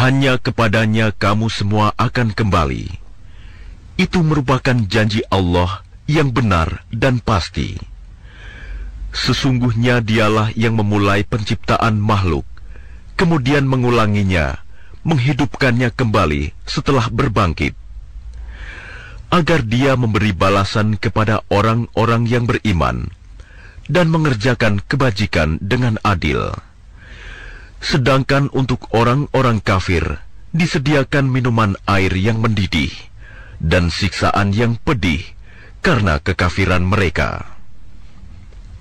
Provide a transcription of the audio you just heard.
hanya kepadanya kamu semua akan kembali. Itu merupakan janji Allah yang benar dan pasti. Sesungguhnya dialah yang memulai penciptaan makhluk, kemudian mengulanginya, menghidupkannya kembali setelah berbangkit, agar dia memberi balasan kepada orang-orang yang beriman dan mengerjakan kebajikan dengan adil. Sedangkan untuk orang-orang kafir disediakan minuman air yang mendidih dan siksaan yang pedih karena kekafiran mereka.